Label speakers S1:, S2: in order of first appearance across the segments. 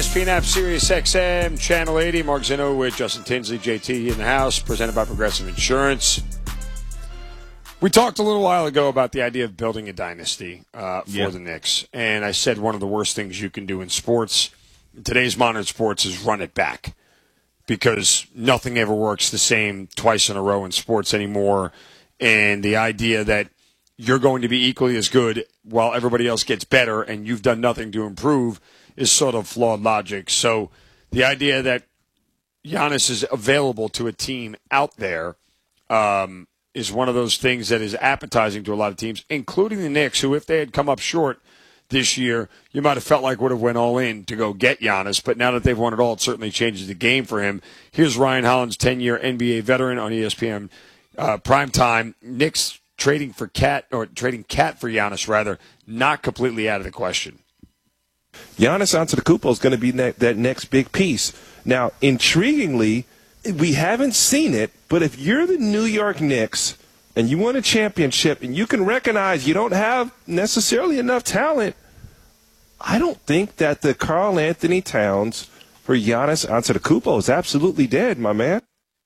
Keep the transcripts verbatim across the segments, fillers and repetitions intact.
S1: E S P N app, Sirius X M, Channel eighty. Mark Zinno with Justin Tinsley, J T in the house, presented by Progressive Insurance. We talked a little while ago about the idea of building a dynasty uh, for
S2: yeah.
S1: the Knicks, and I said one of the worst things you can do in sports, in today's modern sports, is run it back, because nothing ever works the same twice in a row in sports anymore, and the idea that you're going to be equally as good while everybody else gets better and you've done nothing to improve is sort of flawed logic. So the idea that Giannis is available to a team out there um, is one of those things that is appetizing to a lot of teams, including the Knicks, who, if they had come up short this year, you might have felt like would have went all in to go get Giannis. But now that they've won it all, it certainly changes the game for him. Here's Ryan Hollins, ten-year N B A veteran on E S P N uh, primetime. Knicks trading for Cat, or trading Cat for Giannis, rather, not completely out of the question.
S3: Giannis Antetokounmpo is going to be ne- that next big piece. Now, intriguingly, we haven't seen it, but if you're the New York Knicks and you won a championship and you can recognize you don't have necessarily enough talent, I don't think that the Karl Anthony Towns for Giannis Antetokounmpo is absolutely dead, my man.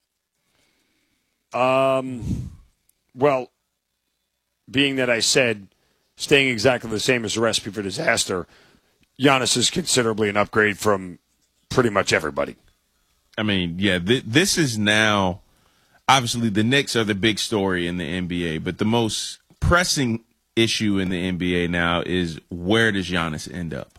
S1: Um, well, being that I said staying exactly the same as a recipe for disaster, Giannis is considerably an upgrade from pretty much everybody.
S2: I mean, yeah, th- this is now – obviously the Knicks are the big story in the N B A, but the most pressing issue in the N B A now is where does Giannis end up?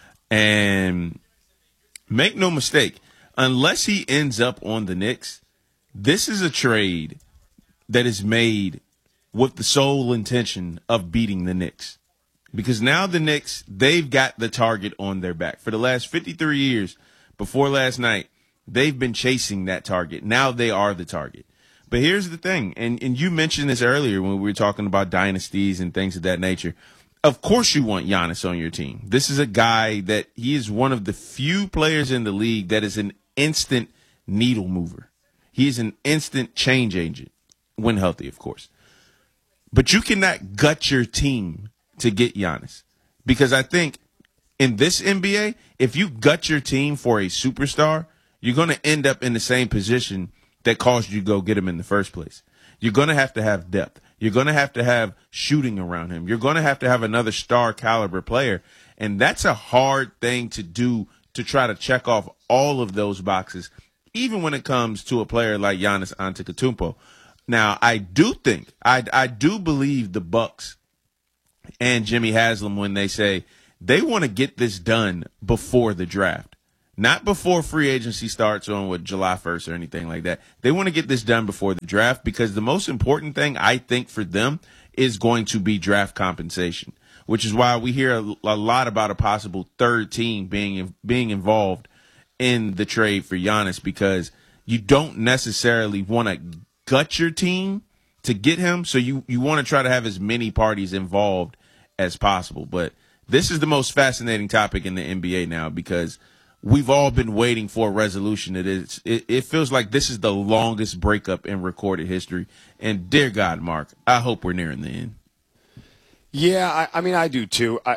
S2: And make no mistake, unless he ends up on the Knicks, this is a trade that is made with the sole intention of beating the Knicks. Because now the Knicks, they've got the target on their back. For the last fifty-three years, before last night, they've been chasing that target. Now they are the target. But here's the thing, and, and you mentioned this earlier when we were talking about dynasties and things of that nature. Of course you want Giannis on your team. This is a guy that he is one of the few players in the league that is an instant needle mover. He is an instant change agent, when healthy, of course. But you cannot gut your team to get Giannis. Because I think in this N B A, if you gut your team for a superstar, you're going to end up in the same position that caused you to go get him in the first place. You're going to have to have depth. You're going to have to have shooting around him. You're going to have to have another star caliber player. And that's a hard thing to do, to try to check off all of those boxes, even when it comes to a player like Giannis Antetokounmpo. Now, I do think, I, I do believe the Bucks and Jimmy Haslam when they say they want to get this done before the draft. Not before free agency starts on what, July first or anything like that. They want to get this done before the draft because the most important thing, I think, for them is going to be draft compensation, which is why we hear a, a lot about a possible third team being being involved in the trade for Giannis, because you don't necessarily want to gut your team to get him, so you, you want to try to have as many parties involved as possible. But this is the most fascinating topic in the N B A now, because we've all been waiting for a resolution. It is. It, it feels like this is the longest breakup in recorded history. And dear God, Mark, I hope we're nearing the end.
S1: Yeah, I, I mean, I do too. I,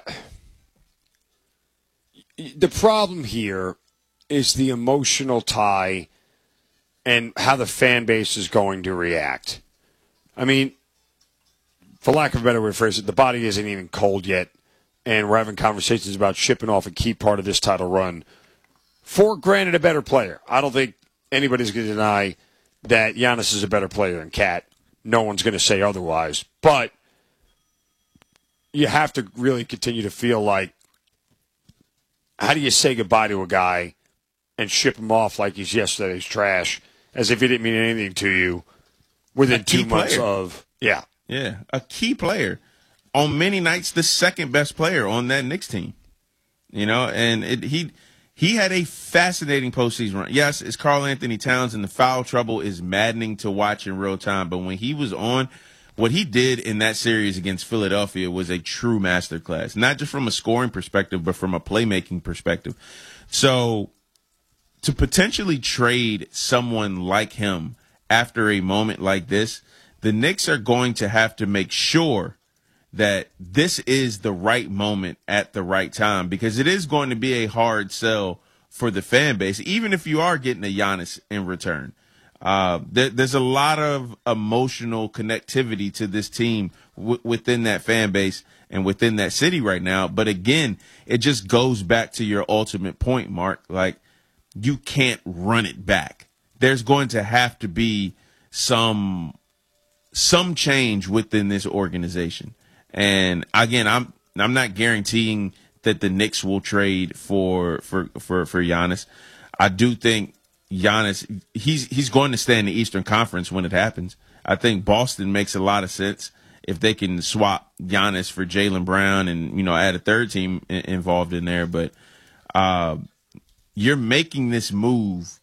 S1: the problem here is the emotional tie and how the fan base is going to react. I mean, for lack of a better way to phrase it, the body isn't even cold yet, and we're having conversations about shipping off a key part of this title run for, granted, a better player. I don't think anybody's going to deny that Giannis is a better player than Cat. No one's going to say otherwise. But you have to really continue to feel like, how do you say goodbye to a guy and ship him off like he's yesterday's trash, as if he didn't mean anything to you within two months
S2: player.
S1: of, yeah.
S2: Yeah, a key player. On many nights, the second best player on that Knicks team. You know, and it, he he had a fascinating postseason run. Yes, it's Karl Anthony Towns, and the foul trouble is maddening to watch in real time. But when he was on, what he did in that series against Philadelphia was a true masterclass, not just from a scoring perspective, but from a playmaking perspective. So to potentially trade someone like him after a moment like this, the Knicks are going to have to make sure that this is the right moment at the right time, because it is going to be a hard sell for the fan base, even if you are getting a Giannis in return. Uh, there, there's a lot of emotional connectivity to this team w- within that fan base and within that city right now. But again, it just goes back to your ultimate point, Mark. Like, you can't run it back. There's going to have to be some some change within this organization. And again, I'm I'm not guaranteeing that the Knicks will trade for for for for Giannis. I do think Giannis, he's he's going to stay in the Eastern Conference when it happens. I think Boston makes a lot of sense if they can swap Giannis for Jaylen Brown and, you know, add a third team in, involved in there. But uh, you're making this move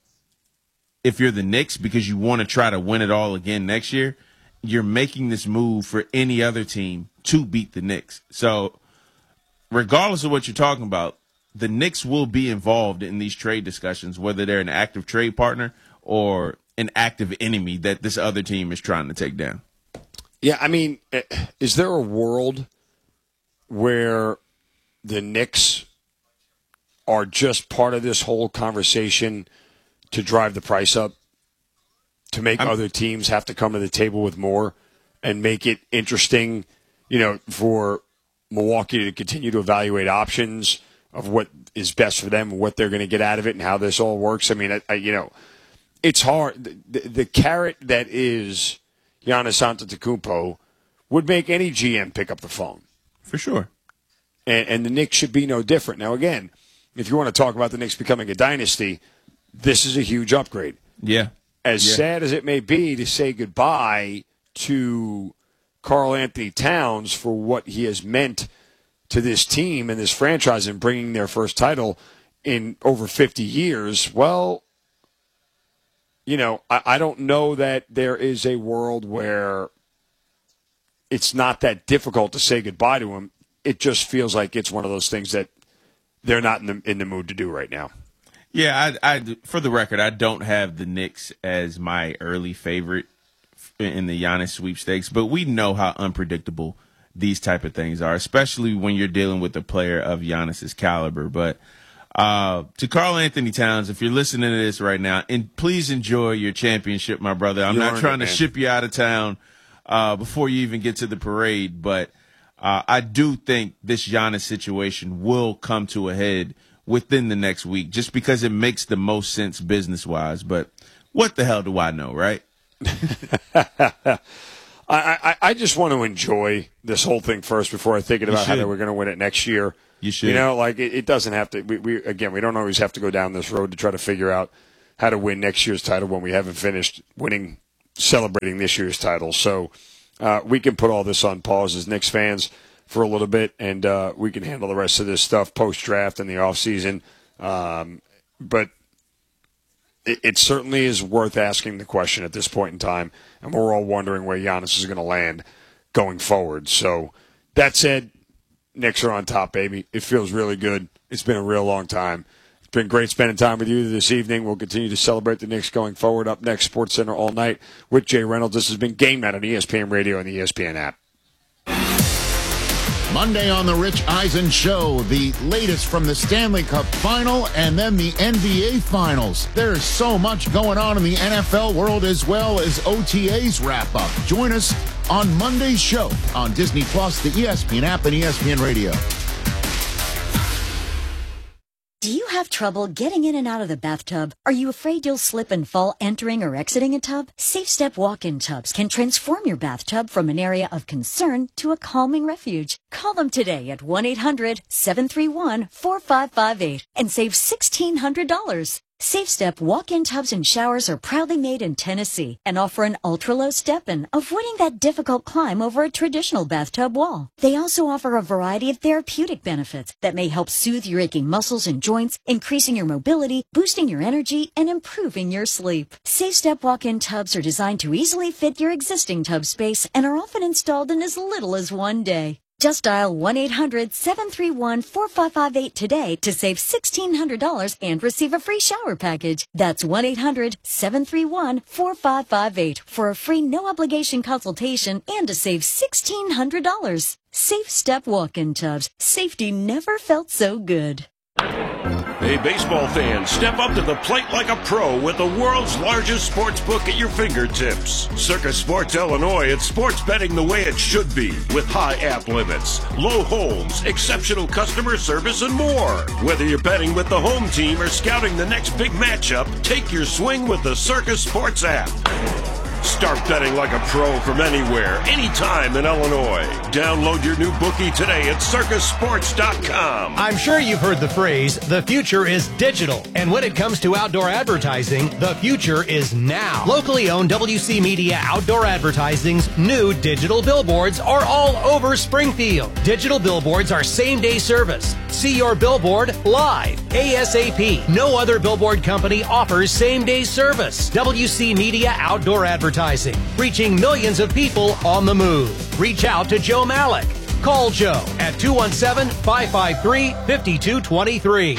S2: if you're the Knicks because you want to try to win it all again next year. You're making this move for any other team to beat the Knicks. So regardless of what you're talking about, the Knicks will be involved in these trade discussions, whether they're an active trade partner or an active enemy that this other team is trying to take down.
S1: Yeah, I mean, is there a world where the Knicks are just part of this whole conversation to drive the price up, to make I'm, other teams have to come to the table with more and make it interesting, you know, for Milwaukee to continue to evaluate options of what is best for them and what they're going to get out of it and how this all works? I mean, I, I, you know, it's hard. The, the, the carrot that is Giannis Antetokounmpo would make any G M pick up the phone.
S2: For sure.
S1: And, and the Knicks should be no different. Now, again, if you want to talk about the Knicks becoming a dynasty, this is a huge upgrade.
S2: Yeah.
S1: As
S2: yeah.
S1: sad as it may be to say goodbye to Karl Anthony Towns for what he has meant to this team and this franchise in bringing their first title in over fifty years, well, you know, I, I don't know that there is a world where it's not that difficult to say goodbye to him. It just feels like it's one of those things that they're not in the in the mood to do right now.
S2: Yeah, I, I for the record, I don't have the Knicks as my early favorite in the Giannis sweepstakes, but we know how unpredictable these type of things are, especially when you're dealing with a player of Giannis's caliber. But uh, to Karl Anthony Towns, if you're listening to this right now, and please enjoy your championship, my brother. I'm you not trying it, to man. ship you out of town uh, before you even get to the parade, but uh, I do think this Giannis situation will come to a head within the next week, just because it makes the most sense business-wise. But what the hell do I know, right?
S1: I, I, I just want to enjoy this whole thing first before I think about how we're going to win it next year.
S2: You should.
S1: You know, like it, it doesn't have to. We, we again, we don't always have to go down this road to try to figure out how to win next year's title when we haven't finished winning, celebrating this year's title. So uh, we can put all this on pause as Knicks fans for a little bit, and uh, we can handle the rest of this stuff post draft and the off season. Um, but it, it certainly is worth asking the question at this point in time, and we're all wondering where Giannis is going to land going forward. So that said, Knicks are on top, baby. It feels really good. It's been a real long time. It's been great spending time with you this evening. We'll continue to celebrate the Knicks going forward. Up next, SportsCenter all night with Jay Reynolds. This has been Game Night on E S P N Radio and the E S P N app.
S4: Monday on the Rich Eisen Show, the latest from the Stanley Cup Final and then the N B A Finals. There's so much going on in the N F L world as well as O T As wrap up. Join us on Monday's show on Disney Plus, the E S P N app, and E S P N Radio.
S5: Do you have trouble getting in and out of the bathtub? Are you afraid you'll slip and fall entering or exiting a tub? Safe Step walk-in tubs can transform your bathtub from an area of concern to a calming refuge. Call them today at one eight hundred seven three one four five five eight and save sixteen hundred dollars. Safe Step walk-in tubs and showers are proudly made in Tennessee and offer an ultra-low step-in, avoiding that difficult climb over a traditional bathtub wall. They also offer a variety of therapeutic benefits that may help soothe your aching muscles and joints, increasing your mobility, boosting your energy, and improving your sleep. Safe Step walk-in tubs are designed to easily fit your existing tub space and are often installed in as little as one day. Just dial one eight hundred seven three one four five five eight today to save sixteen hundred dollars and receive a free shower package. That's one eight hundred seven three one four five five eight for a free no-obligation consultation and to save sixteen hundred dollars. Safe Step walk-in tubs. Safety never felt so good.
S6: Hey, baseball fans, step up to the plate like a pro with the world's largest sports book at your fingertips. Circus Sports Illinois, it's sports betting the way it should be, with high app limits, low holds, exceptional customer service, and more. Whether you're betting with the home team or scouting the next big matchup, take your swing with the Circus Sports app. Start betting like a pro from anywhere, anytime in Illinois. Download your new bookie today at circus sports dot com.
S7: I'm sure you've heard the phrase, the future is digital. And when it comes to outdoor advertising, the future is now. Locally owned W C Media Outdoor Advertising's new digital billboards are all over Springfield. Digital billboards are same-day service. See your billboard live, ASAP. No other billboard company offers same-day service. W C Media Outdoor Advertising, reaching millions of people on the move. Reach out to Joe Malik. Call Joe at two one seven, five five three, five two two three.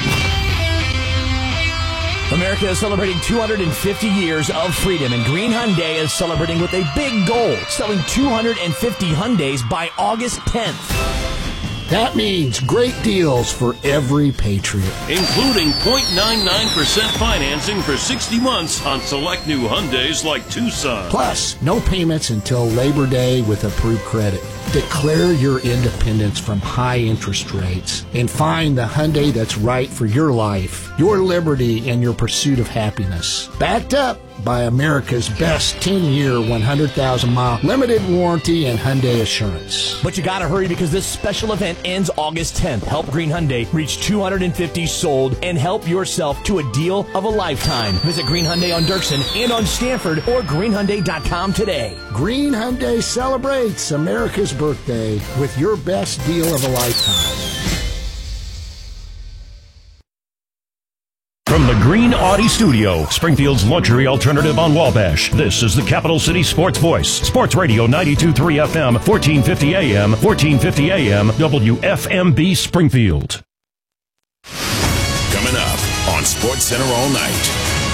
S8: America is celebrating two hundred fifty years of freedom, and Green Hyundai is celebrating with a big goal, selling two hundred fifty Hyundais by August tenth.
S4: That means great deals for every Patriot.
S6: Including zero point nine nine percent financing for sixty months on select new Hyundais like Tucson.
S4: Plus, no payments until Labor Day with approved credit. Declare your independence from high interest rates and find the Hyundai that's right for your life, your liberty, and your pursuit of happiness. Backed up by America's best ten-year, one hundred thousand mile limited warranty and Hyundai Assurance.
S8: But you gotta hurry because this special event ends August tenth. Help Green Hyundai reach two hundred fifty sold and help yourself to a deal of a lifetime. Visit Green Hyundai on Dirksen and on Stanford or green hyundai dot com today.
S4: Green Hyundai celebrates America's birthday with your best deal of a lifetime.
S9: From the Green Audi Studio, Springfield's luxury alternative on Wabash, this is the Capital City Sports Voice. Sports Radio ninety-two point three F M, fourteen fifty A M, fourteen fifty A M, W F M B Springfield.
S10: Coming up on Sports Center all night.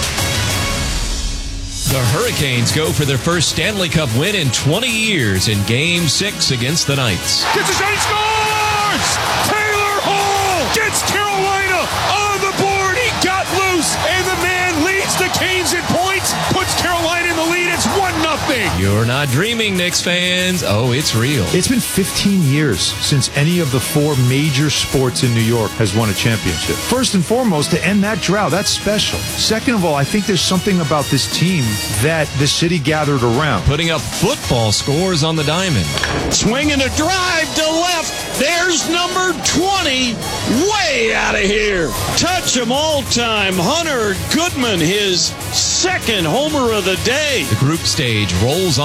S11: The Hurricanes go for their first Stanley Cup win in twenty years in Game six against the Knights.
S12: Gets a shot, he scores! Taylor Hall gets Carolina on the board. He got loose, and the man leads the Canes in points, puts Carolina in the lead. It's one nothing.
S11: You're not dreaming, Knicks fans. Oh, it's real.
S13: It's been fifteen years since any of the four major sports in New York has won a championship. First and foremost, to end that drought, that's special. Second of all, I think there's something about this team that the city gathered around.
S11: Putting up football scores on the diamond.
S12: Swing and a drive to left. There's number twenty, way out of here. Touch 'em all time. Hunter Goodman, his second homer of the day.
S11: The group stage rolls on.